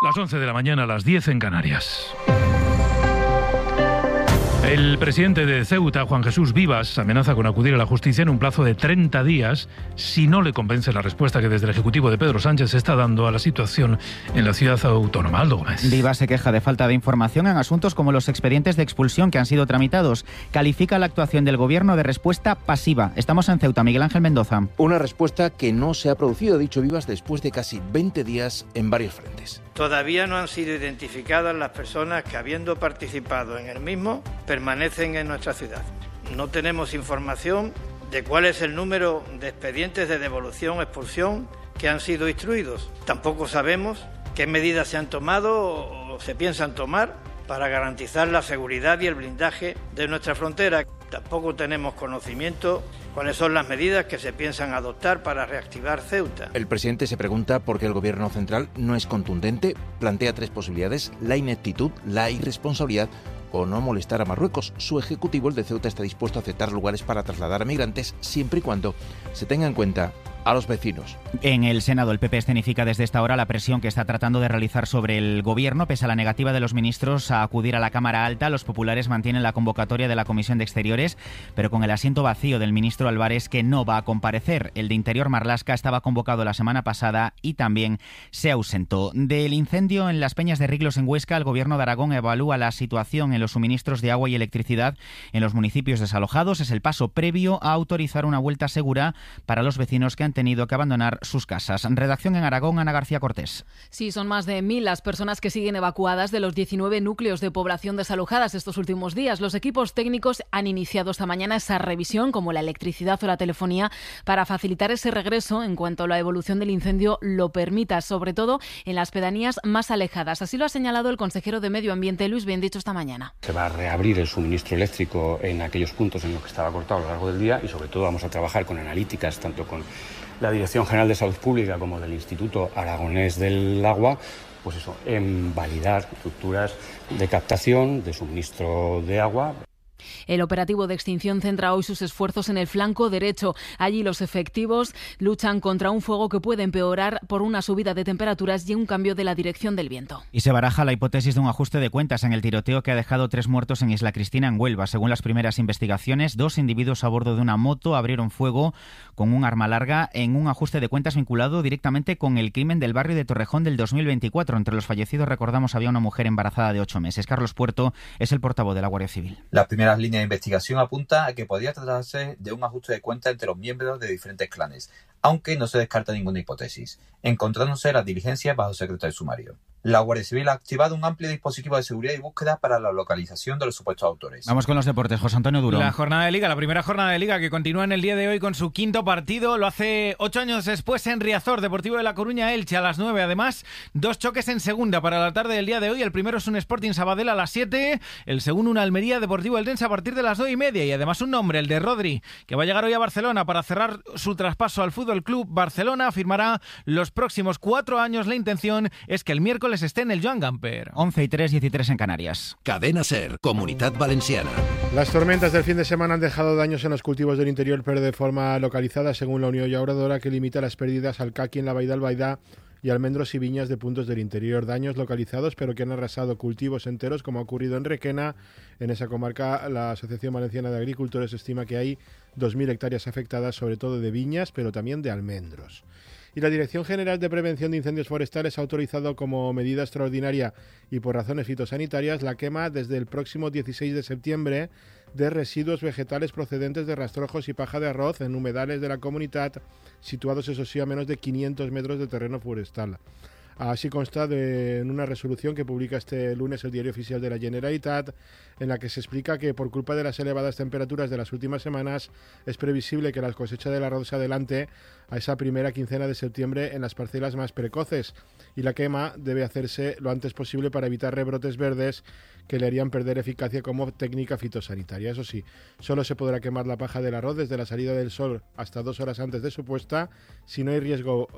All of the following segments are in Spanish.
Las 11 de la mañana, las 10 en Canarias. El presidente de Ceuta, Juan Jesús Vivas, amenaza con acudir a la justicia en un plazo de 30 días si no le convence la respuesta que desde el Ejecutivo de Pedro Sánchez se está dando a la situación en la ciudad autónoma. Aldo Gómez. Vivas se queja de falta de información en asuntos como los expedientes de expulsión que han sido tramitados. Califica la actuación del Gobierno de respuesta pasiva. Estamos en Ceuta. Miguel Ángel Mendoza. Una respuesta que no se ha producido, ha dicho Vivas, después de casi 20 días en varios frentes. Todavía no han sido identificadas las personas que, habiendo participado en el mismo, permanecen en nuestra ciudad. No tenemos información de cuál es el número de expedientes de devolución o expulsión que han sido instruidos. Tampoco sabemos qué medidas se han tomado o se piensan tomar para garantizar la seguridad y el blindaje de nuestra frontera. Tampoco tenemos conocimiento cuáles son las medidas que se piensan adoptar para reactivar Ceuta. El presidente se pregunta por qué el Gobierno central no es contundente, plantea tres posibilidades: la ineptitud, la irresponsabilidad o no molestar a Marruecos. Su ejecutivo, el de Ceuta, está dispuesto a aceptar lugares para trasladar a migrantes siempre y cuando se tenga en cuenta a los vecinos. En el Senado, el PP escenifica desde esta hora la presión que está tratando de realizar sobre el Gobierno. Pese a la negativa de los ministros a acudir a la Cámara Alta, los populares mantienen la convocatoria de la Comisión de Exteriores, pero con el asiento vacío del ministro Álvarez, que no va a comparecer. El de Interior, Marlaska, estaba convocado la semana pasada y también se ausentó. Del incendio en las Peñas de Riglos en Huesca, el Gobierno de Aragón evalúa la situación en los suministros de agua y electricidad en los municipios desalojados. Es el paso previo a autorizar una vuelta segura para los vecinos que han tenido que abandonar sus casas. Redacción en Aragón, Ana García Cortés. Sí, son más de 1.000 las personas que siguen evacuadas de los 19 núcleos de población desalojadas estos últimos días. Los equipos técnicos han iniciado esta mañana esa revisión, como la electricidad o la telefonía, para facilitar ese regreso en cuanto la evolución del incendio lo permita, sobre todo en las pedanías más alejadas. Así lo ha señalado el consejero de Medio Ambiente, Luis Bendicho, esta mañana. Se va a reabrir el suministro eléctrico en aquellos puntos en los que estaba cortado a lo largo del día y sobre todo vamos a trabajar con analíticas, tanto con la Dirección General de Salud Pública como del Instituto Aragonés del Agua, pues eso, en validar estructuras de captación, de suministro de agua. El operativo de extinción centra hoy sus esfuerzos en el flanco derecho. Allí los efectivos luchan contra un fuego que puede empeorar por una subida de temperaturas y un cambio de la dirección del viento. Y se baraja la hipótesis de un ajuste de cuentas en el tiroteo que ha dejado 3 muertos en Isla Cristina, en Huelva. Según las primeras investigaciones, 2 individuos a bordo de una moto abrieron fuego con un arma larga en un ajuste de cuentas vinculado directamente con el crimen del barrio de Torrejón del 2024. Entre los fallecidos, recordamos, había una mujer embarazada de 8 meses. Carlos Puerto es el portavoz de la Guardia Civil. Las primeras líneas de investigación apunta a que podría tratarse de un ajuste de cuentas entre los miembros de diferentes clanes, aunque no se descarta ninguna hipótesis, encontrándose las diligencias bajo secreto de sumario. La Guardia Civil ha activado un amplio dispositivo de seguridad y búsqueda para la localización de los supuestos autores. Vamos con los deportes. José Antonio Duro. La jornada de Liga, la primera jornada de Liga que continúa en el día de hoy con su quinto partido. Lo hace 8 años después en Riazor, Deportivo de La Coruña, Elche a las 9. Además, 2 choques en segunda para la tarde del día de hoy. El primero es un Sporting Sabadell a las 7. El segundo, un Almería Deportivo Eldense a partir de las 9:30. Y además un nombre, el de Rodri, que va a llegar hoy a Barcelona para cerrar su traspaso al Fútbol Club Barcelona. Firmará los próximos 4 años. La intención es que el miércoles esté en el Joan Gamper. 11:03, 13 en Canarias. Cadena SER, Comunidad Valenciana. Las tormentas del fin de semana han dejado daños en los cultivos del interior, pero de forma localizada, según la Unión Llauradora, que limita las pérdidas al caqui en la Baida Albaida y almendros y viñas de puntos del interior. Daños localizados, pero que han arrasado cultivos enteros, como ha ocurrido en Requena. En esa comarca, la Asociación Valenciana de Agricultores estima que hay 2.000 hectáreas afectadas, sobre todo de viñas, pero también de almendros. Y la Dirección General de Prevención de Incendios Forestales ha autorizado como medida extraordinaria y por razones fitosanitarias la quema desde el próximo 16 de septiembre de residuos vegetales procedentes de rastrojos y paja de arroz en humedales de la comunidad, situados, eso sí, a menos de 500 metros de terreno forestal. Así consta en una resolución que publica este lunes el Diario Oficial de la Generalitat, en la que se explica que por culpa de las elevadas temperaturas de las últimas semanas es previsible que la cosecha del arroz se adelante a esa primera quincena de septiembre en las parcelas más precoces, y la quema debe hacerse lo antes posible para evitar rebrotes verdes que le harían perder eficacia como técnica fitosanitaria. Eso sí, solo se podrá quemar la paja del arroz desde la salida del sol hasta 2 horas antes de su puesta, si no hay riesgo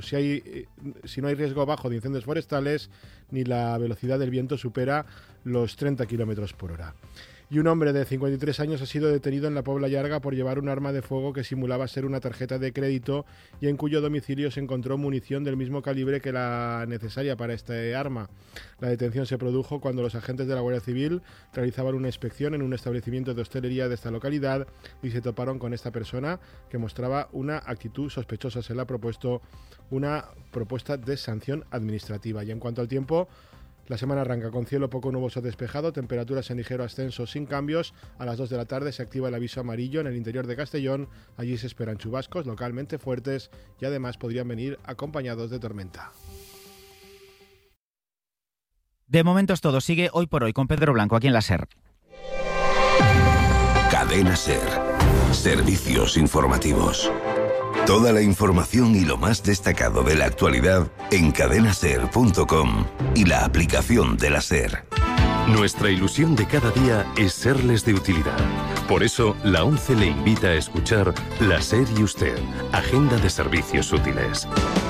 bajo de incendios forestales ni la velocidad del viento supera los 30 km por hora. Y un hombre de 53 años ha sido detenido en la Pobla Llarga por llevar un arma de fuego que simulaba ser una tarjeta de crédito y en cuyo domicilio se encontró munición del mismo calibre que la necesaria para este arma. La detención se produjo cuando los agentes de la Guardia Civil realizaban una inspección en un establecimiento de hostelería de esta localidad y se toparon con esta persona que mostraba una actitud sospechosa. Se le ha propuesto una propuesta de sanción administrativa. Y en cuanto al tiempo, la semana arranca con cielo poco nuboso despejado, temperaturas en ligero ascenso sin cambios. A las 2 de la tarde se activa el aviso amarillo en el interior de Castellón. Allí se esperan chubascos localmente fuertes y además podrían venir acompañados de tormenta. De momento es todo. Sigue Hoy por Hoy con Pedro Blanco aquí en la SER. Cadena SER. Servicios informativos. Toda la información y lo más destacado de la actualidad en cadenaser.com y la aplicación de la SER. Nuestra ilusión de cada día es serles de utilidad. Por eso, la ONCE le invita a escuchar La SER y Usted, Agenda de Servicios Útiles.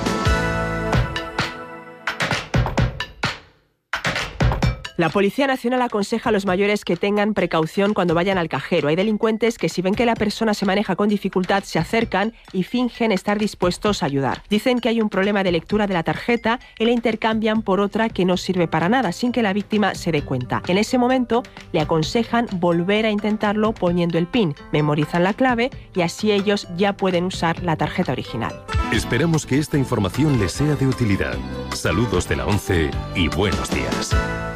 La Policía Nacional aconseja a los mayores que tengan precaución cuando vayan al cajero. Hay delincuentes que, si ven que la persona se maneja con dificultad, se acercan y fingen estar dispuestos a ayudar. Dicen que hay un problema de lectura de la tarjeta y la intercambian por otra que no sirve para nada, sin que la víctima se dé cuenta. En ese momento, le aconsejan volver a intentarlo poniendo el PIN. Memorizan la clave y así ellos ya pueden usar la tarjeta original. Esperamos que esta información les sea de utilidad. Saludos de la ONCE y buenos días.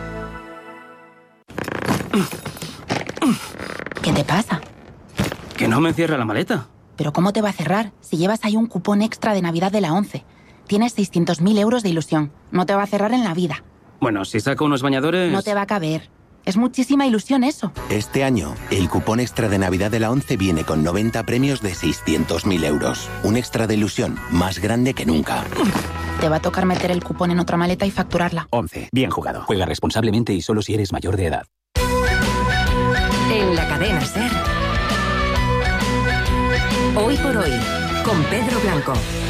¿Qué te pasa? Que no me cierra la maleta. ¿Pero cómo te va a cerrar si llevas ahí un cupón extra de Navidad de la ONCE? Tienes 600.000 euros de ilusión. No te va a cerrar en la vida. Bueno, si saco unos bañadores... No te va a caber. Es muchísima ilusión eso. Este año, el cupón extra de Navidad de la ONCE viene con 90 premios de 600.000 euros. Un extra de ilusión más grande que nunca. Te va a tocar meter el cupón en otra maleta y facturarla. ONCE. Bien jugado. Juega responsablemente y solo si eres mayor de edad. En la cadena SER. Hoy por Hoy, con Pedro Blanco.